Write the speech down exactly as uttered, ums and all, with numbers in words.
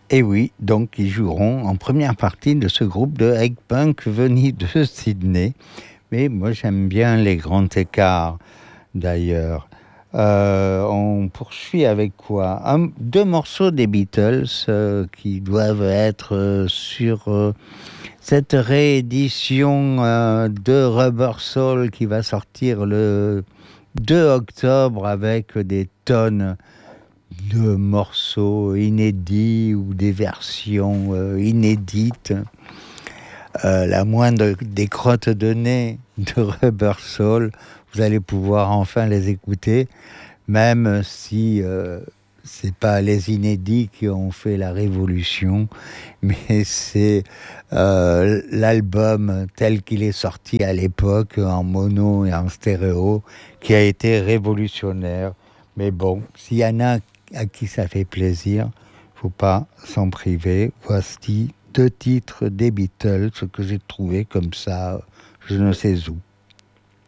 Et oui, donc ils joueront en première partie de ce groupe de Egg Punk venu de Sydney. Mais moi j'aime bien les grands écarts d'ailleurs. Euh, on poursuit avec quoi? Un, deux morceaux des Beatles euh, qui doivent être euh, sur euh, cette réédition euh, de Rubber Soul qui va sortir le deux octobre avec des tonnes de morceaux inédits ou des versions euh, inédites. Euh, la moindre des crottes de nez de Rubber Soul, vous allez pouvoir enfin les écouter, même si euh, c'est pas les inédits qui ont fait la révolution, mais c'est euh, l'album tel qu'il est sorti à l'époque en mono et en stéréo qui a été révolutionnaire. Mais bon, s'il y en a à qui ça fait plaisir, faut pas s'en priver. Voici deux titres des Beatles que j'ai trouvé comme ça, je ne sais où.